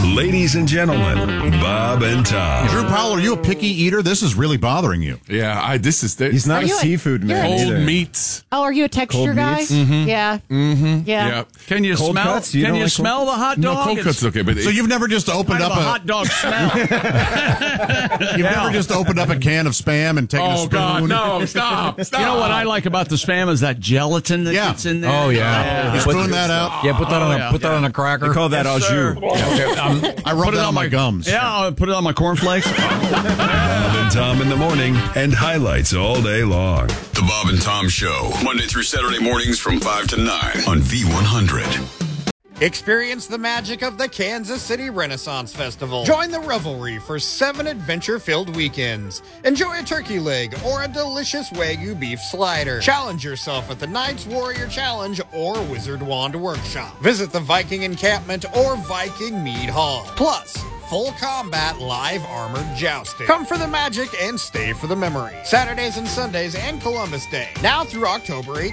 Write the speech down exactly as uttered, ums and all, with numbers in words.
Ladies and gentlemen, Bob and Tom. Drew Powell, are you a picky eater? This is really bothering you. Yeah, I. This is the, He's not Are a you a- seafood you're man a- cold either. meats. Oh, are you a texture Cold guy? meats? Mm-hmm. Yeah. Mm-hmm. Yeah. Yeah. Can you Cold smell? cuts? You Can don't you like smell the hot No, dog? cold cuts okay, but So you've never just opened Kind of up a a, hot dog smell. you've never just opened up a can of Spam and taken a oh spoon. God, no! Stop! Stop! You know what I like about the Spam is that gelatin that Yeah. gets in there. Oh, yeah. You spoon that out. Yeah, put that on a yeah. put that on a cracker. They call that au sir. jus. Okay, um, I rub that on my gums. Yeah, I'll put it on my cornflakes. Bob and Tom in the morning and highlights all day long. The Bob and Tom Show, Monday through Saturday mornings from five to nine on V one hundred. Experience the magic of the Kansas City Renaissance Festival. Join the revelry for seven adventure-filled weekends. Enjoy a turkey leg or a delicious Wagyu beef slider. Challenge yourself at the Knights Warrior Challenge or Wizard Wand Workshop. Visit the Viking Encampment or Viking Mead Hall. Plus, full combat live armored jousting. Come for the magic and stay for the memory. Saturdays and Sundays and Columbus Day. Now through October eighteenth.